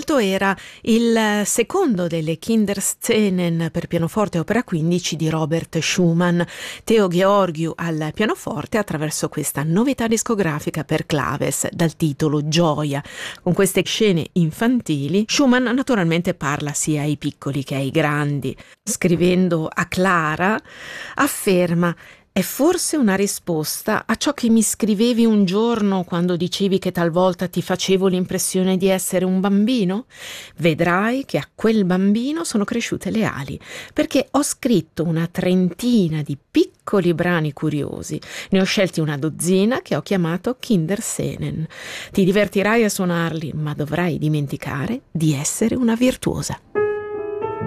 ascolto era il secondo delle Kinderszenen per pianoforte opera 15 di Robert Schumann. Teo Gheorghiu al pianoforte attraverso questa novità discografica per claves dal titolo Gioia. Con queste scene infantili Schumann naturalmente parla sia ai piccoli che ai grandi. Scrivendo a Clara afferma: è forse una risposta a ciò che mi scrivevi un giorno quando dicevi che talvolta ti facevo l'impressione di essere un bambino? Vedrai che a quel bambino sono cresciute le ali, perché ho scritto una trentina di piccoli brani curiosi. Ne ho scelti una dozzina che ho chiamato Kinderszenen. Ti divertirai a suonarli, ma dovrai dimenticare di essere una virtuosa.